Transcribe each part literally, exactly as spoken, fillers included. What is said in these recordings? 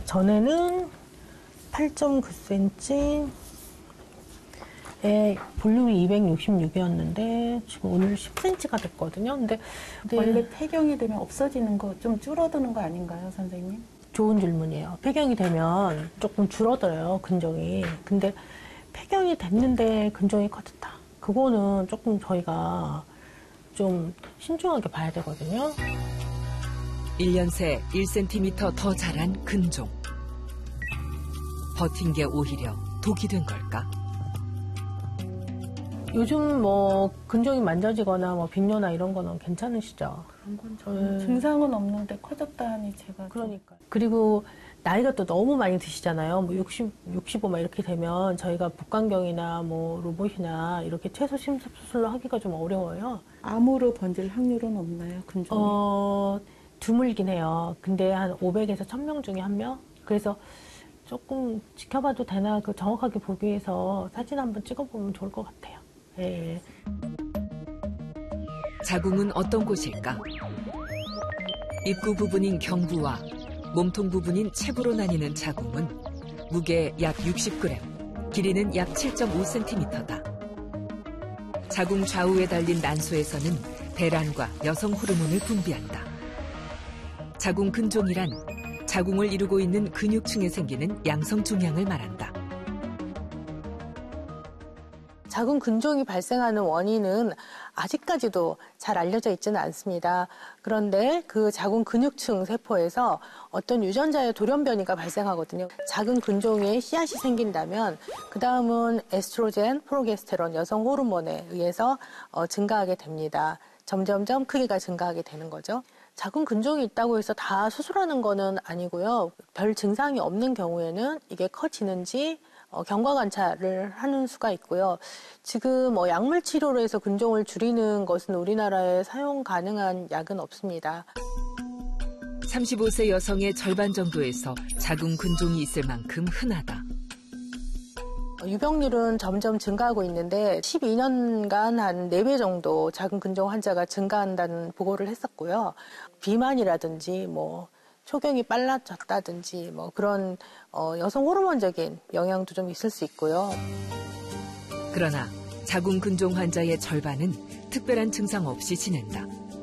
전에는 팔 점 구 센티미터에 볼륨이 이백육십육이었는데 지금 오늘 십 센티미터가 됐거든요. 근데, 근데 원래 폐경이 되면 없어지는 거 좀 줄어드는 거 아닌가요, 선생님? 좋은 질문이에요. 폐경이 되면 조금 줄어들어요, 근종이. 근데 폐경이 됐는데 근종이 커졌다. 그거는 조금 저희가 좀 신중하게 봐야 되거든요. 일 년 새 일 센티미터 더 자란 근종. 버틴 게 오히려 독이 된 걸까? 요즘 뭐 근종이 만져지거나 뭐 빈뇨나 이런 거는 괜찮으시죠? 그런 건 저는 증상은 없는데 커졌다니 제가. 그러니까. 그리고 나이가 또 너무 많이 드시잖아요. 뭐 육십, 육십오 막 이렇게 되면 저희가 복강경이나 뭐 로봇이나 이렇게 최소 심습 수술로 하기가 좀 어려워요. 암으로 번질 확률은 없나요, 근종이? 어, 드물긴 해요. 근데 한 오백에서 천 명 중에 한 명? 그래서 조금 지켜봐도 되나 그 정확하게 보기 위해서 사진 한번 찍어보면 좋을 것 같아요. 예. 자궁은 어떤 곳일까? 입구 부분인 경부와 몸통 부분인 체부로 나뉘는 자궁은 무게 약 육십 그램, 길이는 약 칠 점 오 센티미터다. 자궁 좌우에 달린 난소에서는 배란과 여성 호르몬을 분비한다. 자궁 근종이란 자궁을 이루고 있는 근육층에 생기는 양성 종양을 말한다. 자궁 근종이 발생하는 원인은 아직까지도 잘 알려져 있지는 않습니다. 그런데 그 자궁 근육층 세포에서 어떤 유전자의 돌연 변이가 발생하거든요. 자궁 근종에 씨앗이 생긴다면 그 다음은 에스트로겐, 프로게스테론, 여성 호르몬에 의해서 어, 증가하게 됩니다. 점점점 크기가 증가하게 되는 거죠. 자궁 근종이 있다고 해서 다 수술하는 거는 아니고요. 별 증상이 없는 경우에는 이게 커지는지 어, 경과 관찰을 하는 수가 있고요. 지금 뭐 약물 치료로 해서 근종을 줄이는 것은 우리나라에 사용 가능한 약은 없습니다. 삼십오 세 여성의 절반 정도에서 자궁 근종이 있을 만큼 흔하다. 유병률은 점점 증가하고 있는데 십이 년간 한 네 배 정도 자궁 근종 환자가 증가한다는 보고를 했었고요. 비만이라든지 뭐 초경이 빨라졌다든지 뭐 그런 어, 여성 호르몬적인 영향도 좀 있을 수 있고요. 그러나 자궁 근종 환자의 절반은 특별한 증상 없이 지낸다.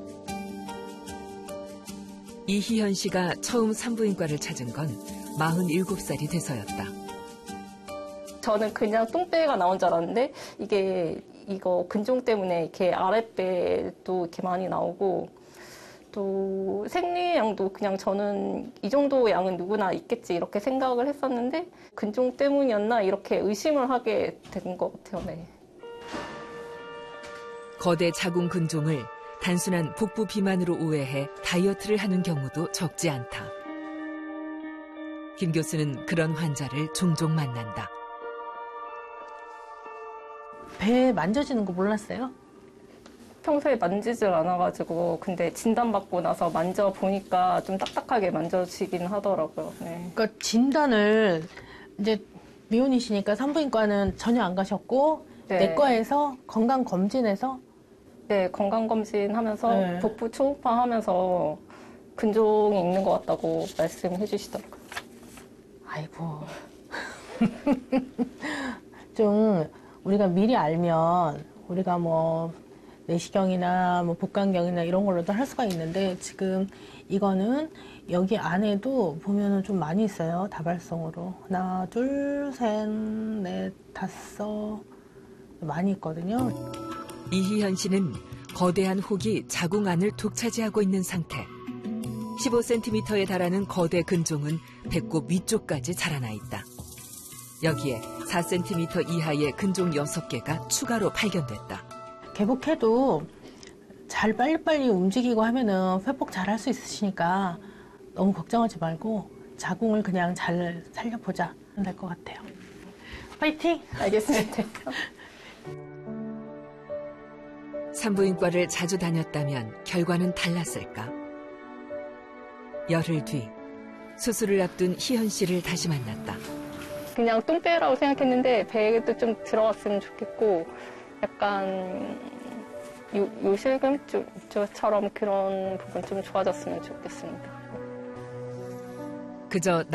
이희현 씨가 처음 산부인과를 찾은 건 마흔일곱 살이 돼서였다. 저는 그냥 똥배가 나온 줄 알았는데 이게 이거 근종 때문에 이렇게 아랫배도 이렇게 많이 나오고 또 생리량도 그냥 저는 이 정도 양은 누구나 있겠지 이렇게 생각을 했었는데 근종 때문이었나 이렇게 의심을 하게 된 것 같아요. 네. 거대 자궁 근종을 단순한 복부 비만으로 오해해 다이어트를 하는 경우도 적지 않다. 김 교수는 그런 환자를 종종 만난다. 배 만져지는 거 몰랐어요? 평소에 만지질 않아가지고 근데 진단받고 나서 만져보니까 좀 딱딱하게 만져지긴 하더라고요. 네. 그러니까 진단을 이제 미혼이시니까 산부인과는 전혀 안 가셨고 네. 내과에서 건강검진에서 네, 건강검진하면서 네. 복부 초음파하면서 근종이 있는 것 같다고 말씀해 주시더라고요. 아이고. 좀 우리가 미리 알면 우리가 뭐 내시경이나 뭐 복강경이나 이런 걸로도 할 수가 있는데 지금 이거는 여기 안에도 보면은 좀 많이 있어요. 다발성으로. 하나, 둘, 셋, 넷, 다섯 많이 있거든요. 이희현 씨는 거대한 혹이 자궁 안을 독차지하고 있는 상태. 십오 센티미터에 달하는 거대 근종은 배꼽 위쪽까지 자라나 있다. 여기에 사 센티미터 이하의 근종 여섯 개가 추가로 발견됐다. 개복해도 잘 빨리빨리 움직이고 하면은 회복 잘 할 수 있으시니까 너무 걱정하지 말고 자궁을 그냥 잘 살려보자 하면 될 것 같아요. 파이팅! 알겠습니다. 산부인과를 자주 다녔다면 결과는 달랐을까? 열흘 뒤 수술을 앞둔 희현 씨를 다시 만났다. 그냥 똥배라고 생각했는데 배에도 좀 들어갔으면 좋겠고 약간 요, 요실금처럼 그런 부분 좀 좋아졌으면 좋겠습니다. 그저